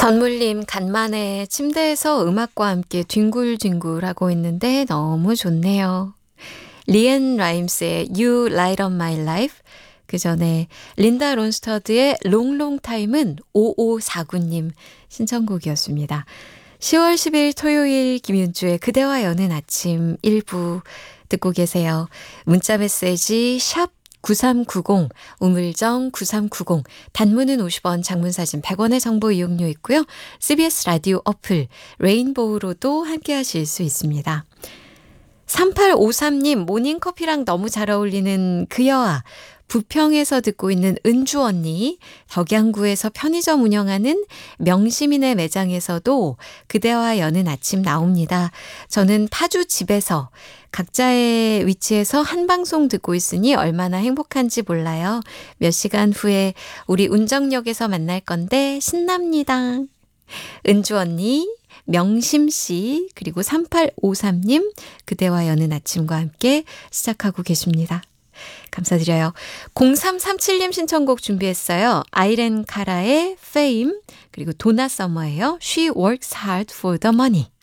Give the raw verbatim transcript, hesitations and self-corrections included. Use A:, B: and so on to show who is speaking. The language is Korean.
A: 선물님 간만에 침대에서 음악과 함께 뒹굴뒹굴하고 있는데 너무 좋네요. 리앤 라임스의 You Light Up My Life, 그 전에 린다 론스터드의 Long Long Time은 오오사구님 신청곡이었습니다. 시월 십일 토요일 김윤주의 그대와 여는 아침 일 부 듣고 계세요. 문자 메시지 샵 구삼구공, 우물정 구삼구공, 단문은 오십 원, 장문사진 백 원의 정보 이용료 있고요. 씨비에스 라디오 어플, 레인보우로도 함께 하실 수 있습니다. 삼팔오삼님, 모닝커피랑 너무 잘 어울리는 그여아. 부평에서 듣고 있는 은주 언니, 덕양구에서 편의점 운영하는 명시민의 매장에서도 그대와 여는 아침 나옵니다. 저는 파주 집에서 각자의 위치에서 한 방송 듣고 있으니 얼마나 행복한지 몰라요. 몇 시간 후에 우리 운정역에서 만날 건데 신납니다. 은주 언니, 명심 씨, 그리고 삼팔오삼님, 그대와 여는 아침과 함께 시작하고 계십니다. 감사드려요. 공삼삼칠님 신청곡 준비했어요. 아이렌 카라의 Fame, 그리고 도나 서머예요. She works hard for the money.